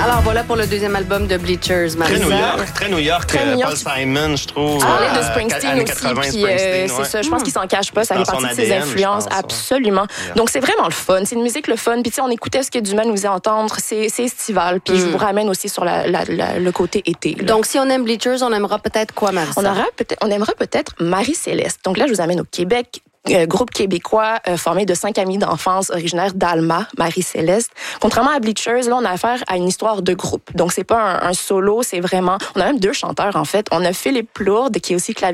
Alors voilà pour le deuxième album de Bleachers, Marisa. Très New York, Paul Simon, je trouve. Parler de Springsteen années aussi, 80, puis Springsteen, c'est ça. Je pense qu'il s'en cache pas, ça Dans fait partie son de ses ADN, influences, je pense, absolument. ouais. Donc c'est vraiment le fun, c'est une musique le fun. Puis tu sais, on écoutait ce que Dumas nous faisait entendre, c'est estival. Puis je vous ramène aussi sur le côté été. Là. Donc si on aime Bleachers, on aimera peut-être quoi, Marisa? On aimera peut-être Marie-Céleste. Donc là, je vous amène au Québec. Groupe québécois formé de 5 amis d'enfance originaires d'Alma, Marie-Céleste. Contrairement à Bleachers, là, on a affaire à une histoire de groupe. Donc, c'est pas un solo, c'est vraiment... On a même 2 chanteurs, en fait. On a Philippe Plourde, qui est aussi clavier